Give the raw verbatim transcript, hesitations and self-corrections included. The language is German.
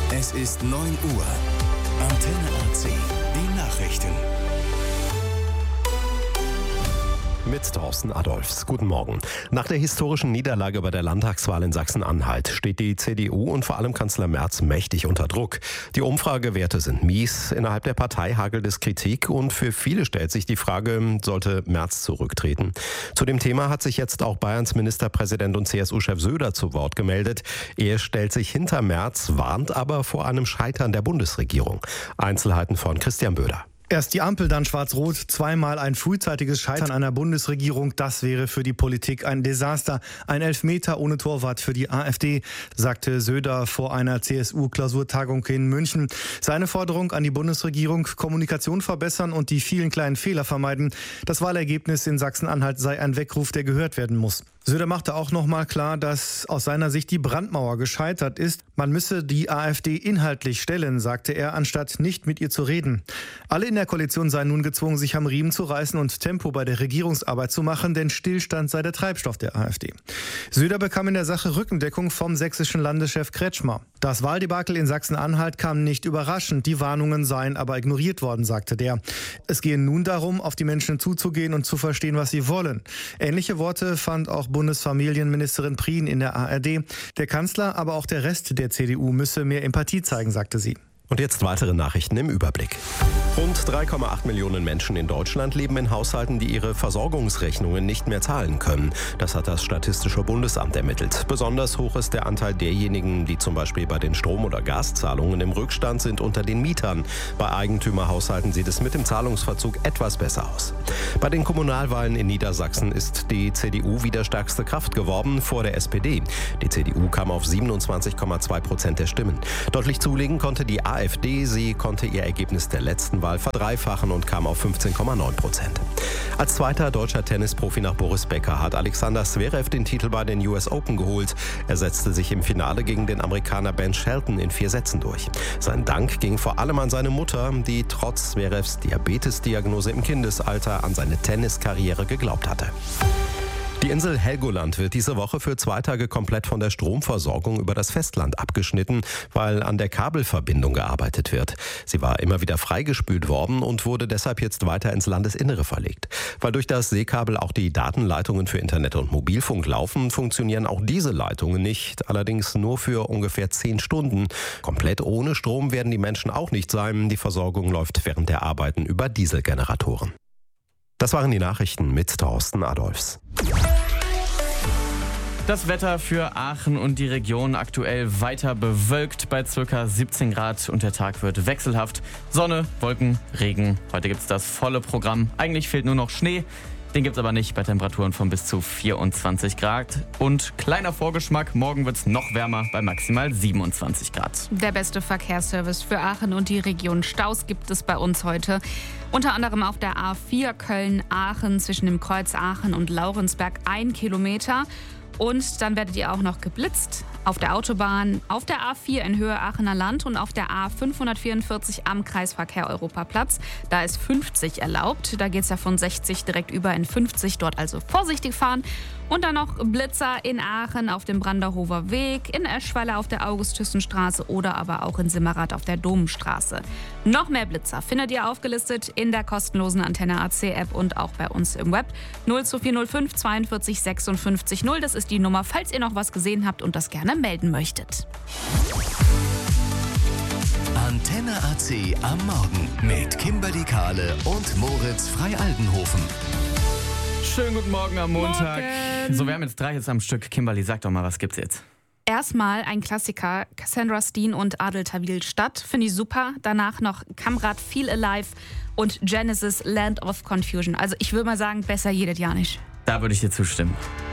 Es ist neun Uhr. Antenne A C, die Nachrichten. Mit Thorsten Adolfs. Guten Morgen. Nach der historischen Niederlage bei der Landtagswahl in Sachsen-Anhalt steht die C D U und vor allem Kanzler Merz mächtig unter Druck. Die Umfragewerte sind mies, innerhalb der Partei hagelt es Kritik und für viele stellt sich die Frage, sollte Merz zurücktreten? Zu dem Thema hat sich jetzt auch Bayerns Ministerpräsident und C S U-Chef Söder zu Wort gemeldet. Er stellt sich hinter Merz, warnt aber vor einem Scheitern der Bundesregierung. Einzelheiten von Christian Böder. Erst die Ampel, dann Schwarz-Rot, zweimal ein frühzeitiges Scheitern einer Bundesregierung. Das wäre für die Politik ein Desaster. Ein Elfmeter ohne Torwart für die AfD, sagte Söder vor einer C S U-Klausurtagung in München. Seine Forderung an die Bundesregierung: Kommunikation verbessern und die vielen kleinen Fehler vermeiden. Das Wahlergebnis in Sachsen-Anhalt sei ein Weckruf, der gehört werden muss. Söder machte auch noch mal klar, dass aus seiner Sicht die Brandmauer gescheitert ist. Man müsse die AfD inhaltlich stellen, sagte er, anstatt nicht mit ihr zu reden. Alle in der Koalition seien nun gezwungen, sich am Riemen zu reißen und Tempo bei der Regierungsarbeit zu machen, denn Stillstand sei der Treibstoff der AfD. Söder bekam in der Sache Rückendeckung vom sächsischen Landeschef Kretschmer. Das Wahldebakel in Sachsen-Anhalt kam nicht überraschend, die Warnungen seien aber ignoriert worden, sagte der. Es gehe nun darum, auf die Menschen zuzugehen und zu verstehen, was sie wollen. Ähnliche Worte fand auch Bundesfamilienministerin Prien in der A R D. Der Kanzler, aber auch der Rest der C D U müsse mehr Empathie zeigen, sagte sie. Und jetzt weitere Nachrichten im Überblick. Rund drei Komma acht Millionen Menschen in Deutschland leben in Haushalten, die ihre Versorgungsrechnungen nicht mehr zahlen können. Das hat das Statistische Bundesamt ermittelt. Besonders hoch ist der Anteil derjenigen, die zum Beispiel bei den Strom- oder Gaszahlungen im Rückstand sind, unter den Mietern. Bei Eigentümerhaushalten sieht es mit dem Zahlungsverzug etwas besser aus. Bei den Kommunalwahlen in Niedersachsen ist die C D U wieder stärkste Kraft geworden vor der S P D. Die C D U kam auf siebenundzwanzig Komma zwei Prozent der Stimmen. Deutlich zulegen konnte die AfD, sie konnte ihr Ergebnis der letzten Wahl verdreifachen und kam auf fünfzehn Komma neun Prozent. Als zweiter deutscher Tennisprofi nach Boris Becker hat Alexander Zverev den Titel bei den U S Open geholt. Er setzte sich im Finale gegen den Amerikaner Ben Shelton in vier Sätzen durch. Sein Dank ging vor allem an seine Mutter, die trotz Zverevs Diabetesdiagnose im Kindesalter an seine Tenniskarriere geglaubt hatte. Die Insel Helgoland wird diese Woche für zwei Tage komplett von der Stromversorgung über das Festland abgeschnitten, weil an der Kabelverbindung gearbeitet wird. Sie war immer wieder freigespült worden und wurde deshalb jetzt weiter ins Landesinnere verlegt. Weil durch das Seekabel auch die Datenleitungen für Internet und Mobilfunk laufen, funktionieren auch diese Leitungen nicht, allerdings nur für ungefähr zehn Stunden. Komplett ohne Strom werden die Menschen auch nicht sein. Die Versorgung läuft während der Arbeiten über Dieselgeneratoren. Das waren die Nachrichten mit Thorsten Adolfs. Das Wetter für Aachen und die Region aktuell weiter bewölkt bei ca. siebzehn Grad und der Tag wird wechselhaft. Sonne, Wolken, Regen. Heute gibt es das volle Programm. Eigentlich fehlt nur noch Schnee. Den gibt es aber nicht bei Temperaturen von bis zu vierundzwanzig Grad. Und kleiner Vorgeschmack, morgen wird es noch wärmer bei maximal siebenundzwanzig Grad. Der beste Verkehrsservice für Aachen und die Region. Staus gibt es bei uns heute. Unter anderem auf der A vier Köln-Aachen zwischen dem Kreuz Aachen und Laurensberg ein Kilometer. Und dann werdet ihr auch noch geblitzt auf der Autobahn, auf der A vier in Höhe Aachener Land und auf der A fünfhundertvierundvierzig am Kreisverkehr Europaplatz. Da ist fünfzig erlaubt. Da geht es ja von sechzig direkt über in fünfzig. Dort also vorsichtig fahren. Und dann noch Blitzer in Aachen auf dem Branderhofer Weg, in Eschweiler auf der August-Thyssen-Straße oder aber auch in Simmerath auf der Domstraße. Noch mehr Blitzer findet ihr aufgelistet in der kostenlosen Antenne A C App und auch bei uns im Web. null zwei vier null fünf zweiundvierzig sechsundfünfzig null, das ist die Nummer, falls ihr noch was gesehen habt und das gerne melden möchtet. Antenne A C am Morgen mit Kimberly Kahle und Moritz Frei-Aldenhofen. Schönen guten Morgen am Montag. Morgen. So, wir haben jetzt drei Hits am Stück. Kimberly, sag doch mal, was gibt's jetzt? Erstmal ein Klassiker, Cassandra Steen und Adel Tawil Stadt, finde ich super. Danach noch Kamrat Feel Alive und Genesis Land of Confusion. Also ich würde mal sagen, besser jedes Jahr nicht. Da würde ich dir zustimmen.